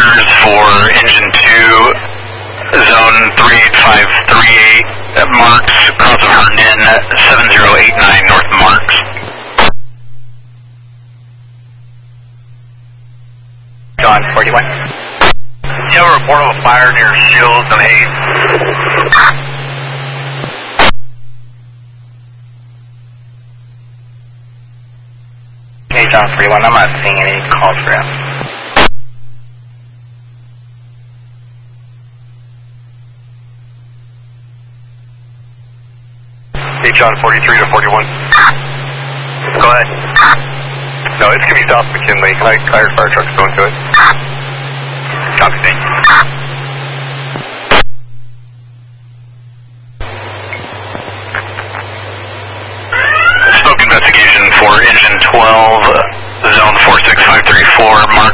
meters for engine 2, zone 38538, marks, cross of Herndon, 7089 north marks. John 41. You have a report of a fire near Shields and Hayes? Okay, John 41, I'm not seeing any calls for him. Hey, John 43 to 41. Go ahead. No, it's going to be South McKinley. I heard fire trucks going to it. Copy, thank you. Smoke investigation for engine 12, zone 46534, mark